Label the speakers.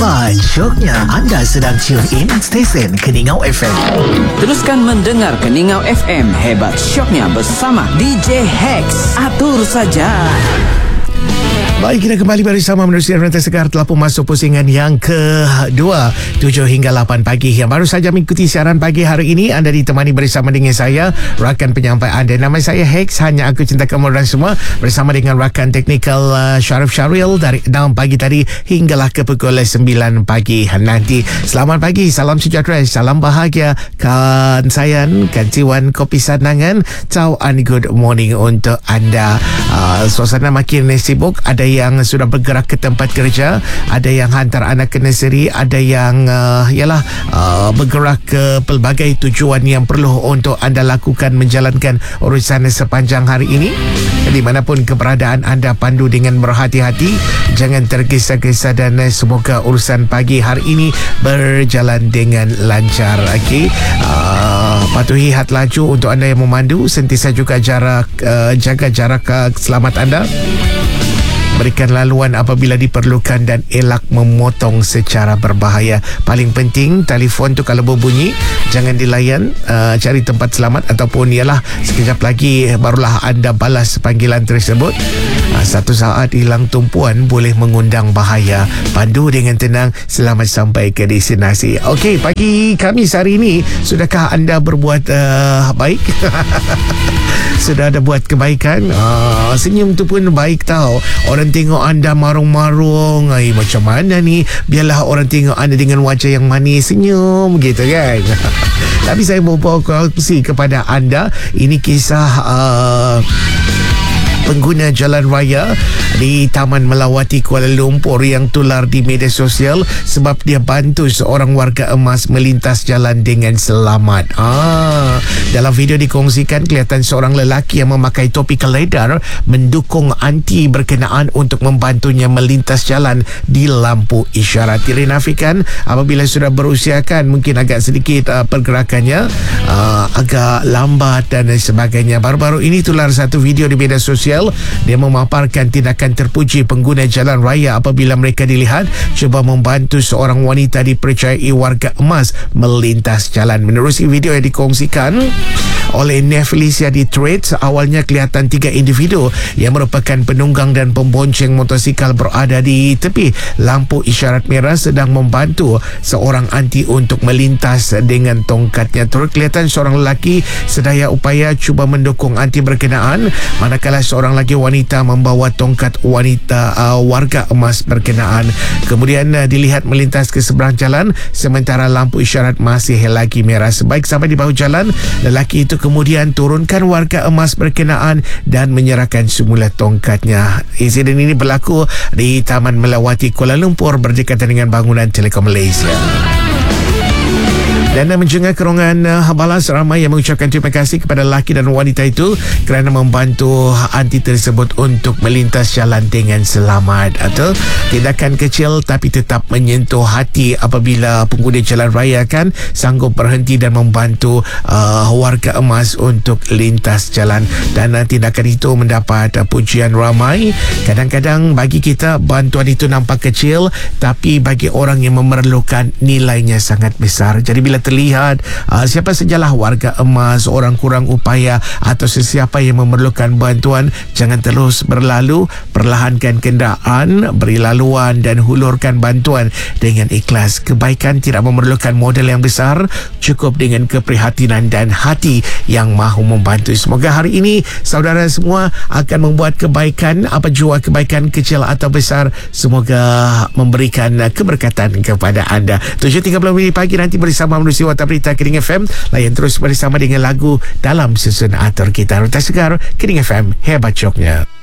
Speaker 1: Hebat syoknya anda sedang tune in stesen Keningau FM.
Speaker 2: Teruskan mendengar Keningau FM. Hebat syoknya bersama DJ Hex. Atur saja.
Speaker 1: Baik, kita kembali bersama menerusi Rantai Segar telah pun masuk pusingan yang kedua 7 hingga 8 pagi. Yang baru saja mengikuti siaran pagi hari ini, anda ditemani bersama dengan saya, rakan penyampai anda. Nama saya Hex, hanya aku cinta kamu dan semua, bersama dengan rakan teknikal Syarif Syaril dari 6 pagi tadi hinggalah ke pukul 9 pagi nanti. Selamat pagi, salam sejahtera, salam bahagia, kan sayang, kan ciwan kopi sanangan, ciao and good morning untuk anda. Suasana makin sibuk, ada yang sudah bergerak ke tempat kerja, ada yang hantar anak ke nursery, ada yang bergerak ke pelbagai tujuan yang perlu untuk anda lakukan menjalankan urusan sepanjang hari ini. Di manapun keberadaan anda, pandu dengan berhati-hati, jangan tergesa-gesa dan semoga urusan pagi hari ini berjalan dengan lancar. Okey, patuhi had laju untuk anda yang memandu, sentiasa juga jaga jarak selamat anda. Berikan laluan apabila diperlukan dan elak memotong secara berbahaya. Paling penting, telefon tu kalau berbunyi jangan dilayan, cari tempat selamat ataupun sekejap lagi barulah anda balas panggilan tersebut. Satu saat hilang tumpuan boleh mengundang bahaya. Pandu dengan tenang, selamat sampai ke destinasi. Okey, pagi Khamis hari ini, sudahkah anda berbuat baik? Sudah ada buat kebaikan? Senyum tu pun baik tau. Orang tengok anda marung-marung, macam mana ni? Biarlah orang tengok anda dengan wajah yang manis, senyum gitu kan. Tapi saya mau bawa kongsi kepada anda, ini kisah pengguna jalan raya di Taman Melawati Kuala Lumpur yang tular di media sosial sebab dia bantu seorang warga emas melintas jalan dengan selamat. Dalam video dikongsikan, kelihatan seorang lelaki yang memakai topi keledar mendukung anti berkenaan untuk membantunya melintas jalan di lampu isyarat. Dinafikan apabila sudah berusia kan mungkin agak sedikit pergerakannya agak lambat dan sebagainya. Baru-baru ini tular satu video di media sosial. Dia memaparkan tindakan terpuji pengguna jalan raya apabila mereka dilihat cuba membantu seorang wanita dipercayai warga emas melintas jalan. Menerusi video yang dikongsikan oleh Nefelicia di Threads, awalnya kelihatan 3 individu yang merupakan penunggang dan pembonceng motosikal berada di tepi lampu isyarat merah sedang membantu seorang anti untuk melintas dengan tongkatnya. Turut kelihatan seorang lelaki sedaya upaya cuba mendukung anti berkenaan, manakala seorang lagi wanita membawa tongkat wanita warga emas berkenaan. Kemudian dilihat melintas ke seberang jalan sementara lampu isyarat masih lagi merah. Sebaik sampai di bahu jalan, lelaki itu kemudian turunkan warga emas berkenaan dan menyerahkan semula tongkatnya. Insiden ini berlaku di Taman Melawati Kuala Lumpur berdekatan dengan bangunan Telekom Malaysia. Dan menjengah kerongan balas, ramai yang mengucapkan terima kasih kepada lelaki dan wanita itu kerana membantu anti tersebut untuk melintas jalan dengan selamat. Atau tindakan kecil tapi tetap menyentuh hati apabila pengguna jalan raya kan sanggup berhenti dan membantu warga emas untuk lintas jalan. Dan tindakan itu mendapat pujian ramai. Kadang-kadang bagi kita bantuan itu nampak kecil, tapi bagi orang yang memerlukan nilainya sangat besar. Jadi bila terlihat siapa sajalah warga emas, orang kurang upaya atau sesiapa yang memerlukan bantuan, jangan terus berlalu, perlahankan kenderaan, beri laluan dan hulurkan bantuan dengan ikhlas. Kebaikan tidak memerlukan modal yang besar, cukup dengan keprihatinan dan hati yang mahu membantu. Semoga hari ini saudara semua akan membuat kebaikan, apa jua kebaikan kecil atau besar, semoga memberikan keberkatan kepada anda. 7.30 pagi nanti bersama menuju Warta Berita Kening FM. Layan terus bersama dengan lagu dalam susun atur kita. Rantai Segar Kening FM, hebat syoknya.